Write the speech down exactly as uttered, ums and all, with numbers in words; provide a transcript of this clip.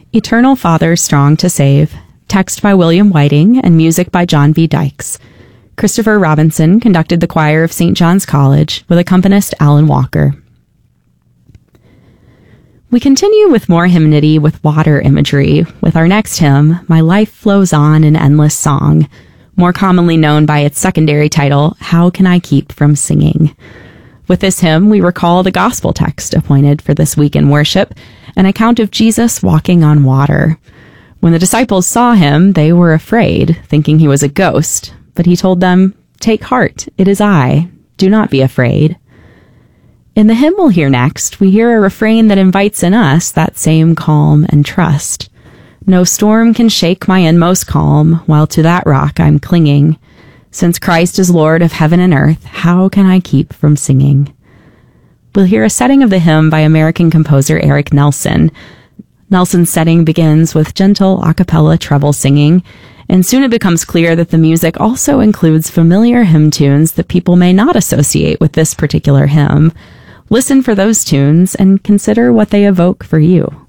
Eternal Father, Strong to Save, text by William Whiting and music by John V. Dykes. Christopher Robinson conducted the choir of Saint John's College with accompanist Alan Walker. We continue with more hymnody with water imagery with our next hymn, My Life Flows On in Endless Song, more commonly known by its secondary title, How Can I Keep From Singing? With this hymn, we recall the gospel text appointed for this week in worship, an account of Jesus walking on water. When the disciples saw him, they were afraid, thinking he was a ghost, but he told them, Take heart, it is I. Do not be afraid. In the hymn we'll hear next, we hear a refrain that invites in us that same calm and trust. No storm can shake my inmost calm, while to that rock I'm clinging. Since Christ is Lord of heaven and earth, how can I keep from singing? We'll hear a setting of the hymn by American composer Eric Nelson. Nelson's setting begins with gentle a cappella treble singing, and soon it becomes clear that the music also includes familiar hymn tunes that people may not associate with this particular hymn. Listen for those tunes and consider what they evoke for you.